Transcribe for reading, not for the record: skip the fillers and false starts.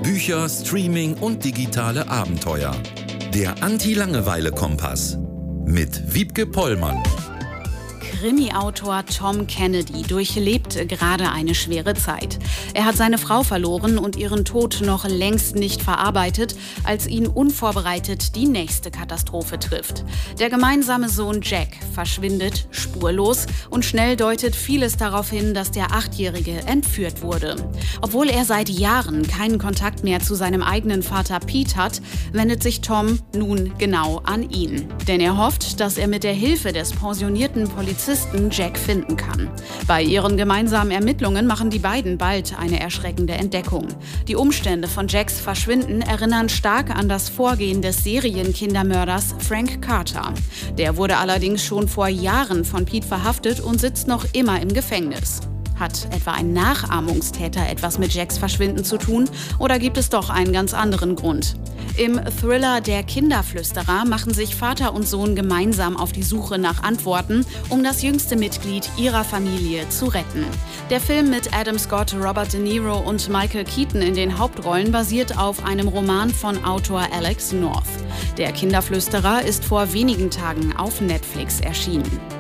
Bücher, Streaming und digitale Abenteuer. Der Anti-Langeweile-Kompass mit Wiebke Pollmann. Krimi-Autor Tom Kennedy durchlebt gerade eine schwere Zeit. Er hat seine Frau verloren und ihren Tod noch längst nicht verarbeitet, als ihn unvorbereitet die nächste Katastrophe trifft. Der gemeinsame Sohn Jack verschwindet spurlos und schnell deutet vieles darauf hin, dass der 8-Jährige entführt wurde. Obwohl er seit Jahren keinen Kontakt mehr zu seinem eigenen Vater Pete hat, wendet sich Tom nun genau an ihn. Denn er hofft, dass er mit der Hilfe des pensionierten Polizisten Jack finden kann. Bei ihren gemeinsamen Ermittlungen machen die beiden bald eine erschreckende Entdeckung. Die Umstände von Jacks Verschwinden erinnern stark an das Vorgehen des Serienkindermörders Frank Carter. Der wurde allerdings schon vor Jahren von Pete verhaftet und sitzt noch immer im Gefängnis. Hat etwa ein Nachahmungstäter etwas mit Jacks Verschwinden zu tun oder gibt es doch einen ganz anderen Grund? Im Thriller Der Kinderflüsterer machen sich Vater und Sohn gemeinsam auf die Suche nach Antworten, um das jüngste Mitglied ihrer Familie zu retten. Der Film mit Adam Scott, Robert De Niro und Michael Keaton in den Hauptrollen basiert auf einem Roman von Autor Alex North. Der Kinderflüsterer ist vor wenigen Tagen auf Netflix erschienen.